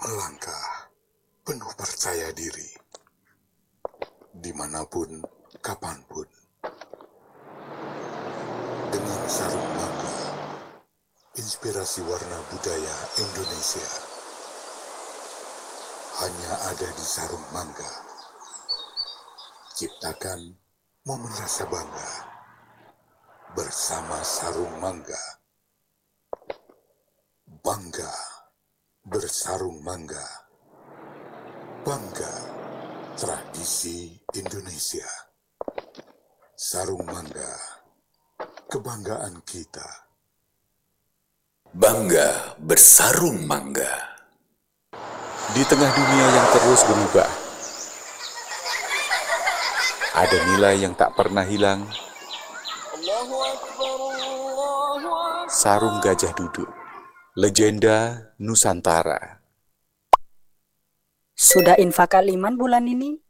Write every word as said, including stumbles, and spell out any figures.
melangkah penuh percaya diri, dimanapun, kapanpun, dengan sarung mangga, inspirasi warna budaya Indonesia, hanya ada di sarung mangga. Ciptakan momen rasa bangga bersama sarung mangga. Bangga bersarung mangga. Bangga tradisi Indonesia. Sarung mangga, kebanggaan kita. Bangga bersarung mangga. Di tengah dunia yang terus berubah, ada nilai yang tak pernah hilang. Sarung Gajah Duduk, legenda Nusantara. Sudah infak kaliman bulan ini?